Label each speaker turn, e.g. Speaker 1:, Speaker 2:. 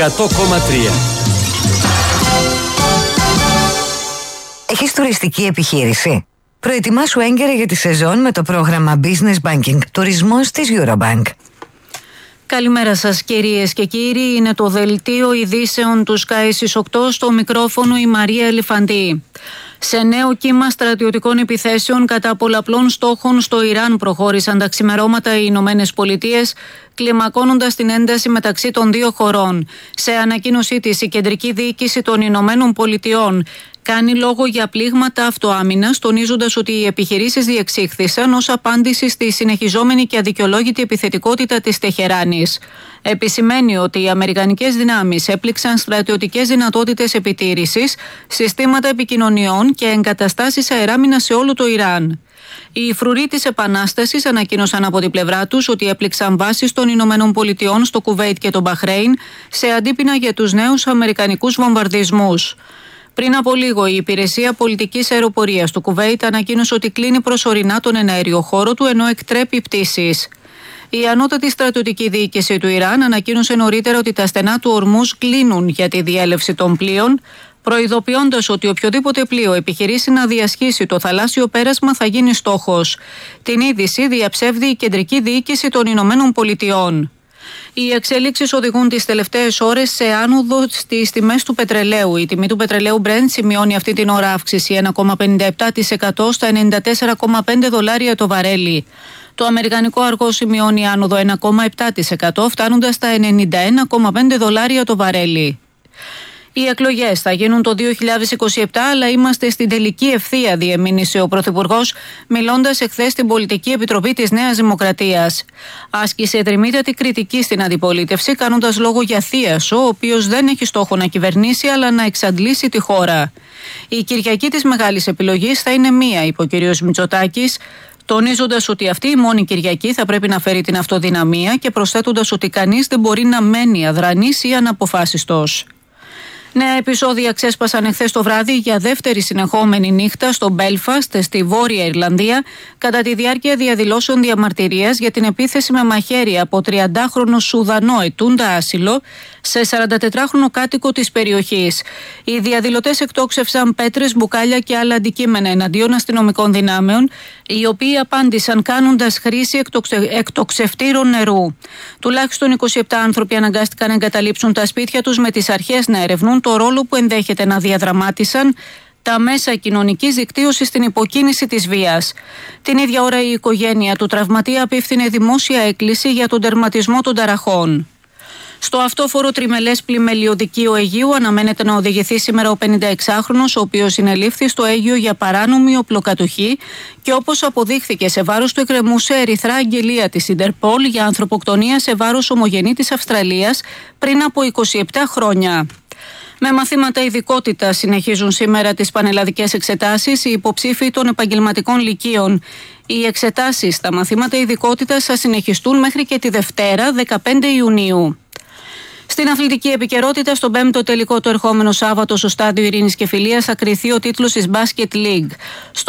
Speaker 1: 100,3.
Speaker 2: Έχεις τουριστική επιχείρηση? Προετοιμάσου έγκαιρα για τη σεζόν με το πρόγραμμα Business Banking Τουρισμός της Eurobank.
Speaker 3: Καλημέρα σας κυρίες και κύριοι, είναι το δελτίο ειδήσεων του Sky στις 8, στο μικρόφωνο η Μαρία Ελεφαντή. Σε νέο κύμα στρατιωτικών επιθέσεων κατά πολλαπλών στόχων στο Ιράν προχώρησαν τα ξημερώματα οι Ηνωμένες Πολιτείες, κλιμακώνοντας την ένταση μεταξύ των δύο χωρών. Σε ανακοίνωσή της, η Κεντρική Διοίκηση των Ηνωμένων Πολιτειών κάνει λόγο για πλήγματα αυτοάμυνας, τονίζοντας ότι οι επιχειρήσεις διεξήχθησαν ως απάντηση στη συνεχιζόμενη και αδικαιολόγητη επιθετικότητα της Τεχεράνης. Επισημαίνει ότι οι αμερικανικές δυνάμεις έπληξαν στρατιωτικές δυνατότητες επιτήρησης, συστήματα επικοινωνιών και εγκαταστάσεις αεράμινας σε όλο το Ιράν. Οι φρουροί της Επανάστασης ανακοίνωσαν από την πλευρά τους ότι έπληξαν βάσεις των Ηνωμένων Πολιτειών στο Κουβέιτ και το Μπαχρέιν σε αντίπεινα για τους νέους αμερικανικούς βομβαρδισμούς. Πριν από λίγο, η Υπηρεσία Πολιτικής Αεροπορίας του Κουβέιτ ανακοίνωσε ότι κλείνει προσωρινά τον εναέριο χώρο του, ενώ εκτρέπει πτήσεις. Η ανώτατη στρατιωτική διοίκηση του Ιράν ανακοίνωσε νωρίτερα ότι τα στενά του Ορμούζ κλείνουν για τη διέλευση των πλοίων, προειδοποιώντας ότι οποιοδήποτε πλοίο επιχειρήσει να διασχίσει το θαλάσσιο πέρασμα θα γίνει στόχος. Την είδηση διαψεύδει η Κεντρική Διοίκηση των Ηνωμένων Πολιτειών. Οι εξέλιξεις οδηγούν τις τελευταίες ώρες σε άνοδο στις τιμές του πετρελαίου. Η τιμή του πετρελαίου Brent σημειώνει αυτή την ώρα αύξηση 1,57% στα $94,5 το βαρέλι. Το αμερικανικό αργό σημειώνει άνοδο 1,7%, φτάνοντας στα $91,5 το βαρέλι. Οι εκλογές θα γίνουν το 2027, αλλά είμαστε στην τελική ευθεία, διεμήνυσε ο Πρωθυπουργός, μιλώντας εχθές στην Πολιτική Επιτροπή της Νέας Δημοκρατίας. Άσκησε δρυμύτατη κριτική στην αντιπολίτευση, κάνοντας λόγο για θίασο, ο οποίος δεν έχει στόχο να κυβερνήσει, αλλά να εξαντλήσει τη χώρα. Η Κυριακή της μεγάλης επιλογής θα είναι μία, είπε ο κ. Μητσοτάκης, τονίζοντας ότι αυτή η μόνη Κυριακή θα πρέπει να φέρει την αυτοδυναμία και προσθέτοντας ότι κανείς δεν μπορεί να μένει αδρανής ή αναποφάσιστος. Νέα επεισόδια ξέσπασαν εχθές το βράδυ για δεύτερη συνεχόμενη νύχτα στο Μπέλφαστ, στη Βόρεια Ιρλανδία, κατά τη διάρκεια διαδηλώσεων διαμαρτυρίας για την επίθεση με μαχαίρι από 30χρονο Σουδανό ετούντα άσυλο σε 44χρονο κάτοικο της περιοχής. Οι διαδηλωτές εκτόξευσαν πέτρες, μπουκάλια και άλλα αντικείμενα εναντίον αστυνομικών δυνάμεων, οι οποίοι απάντησαν κάνοντας χρήση εκτοξευτήρων νερού. Τουλάχιστον 27 άνθρωποι αναγκάστηκαν να εγκαταλείψουν τα σπίτια τους, με τις αρχές να ερευνούν το ρόλο που ενδέχεται να διαδραμάτισαν τα μέσα κοινωνικής δικτύωσης στην υποκίνηση της βίας. Την ίδια ώρα η οικογένεια του τραυματία απίφθινε δημόσια έκκληση για τον τερματισμό των ταραχών. Στο αυτόφορο τριμελές πλημελιωδικείο Αιγείου αναμένεται να οδηγηθεί σήμερα ο 56χρονος, ο οποίος συνελήφθη στο Αίγιο για παράνομη οπλοκατοχή και, όπως αποδείχθηκε, σε βάρος του εκκρεμούσε ερυθρά αγγελία της Ιντερπόλ για ανθρωποκτονία σε βάρος ομογενή της Αυστραλίας πριν από 27 χρόνια. Με μαθήματα ειδικότητα συνεχίζουν σήμερα τις πανελλαδικές εξετάσεις οι υποψήφοι των επαγγελματικών λυκείων. Οι εξετάσεις στα μαθήματα ειδικότητας θα συνεχιστούν μέχρι και τη Δευτέρα, 15 Ιουνίου. Στην αθλητική επικαιρότητα, στον 5ο τελικό το ερχόμενο Σάββατο στο Στάδιο Ειρήνης και Φιλίας θα κριθεί ο τίτλος της Basket League.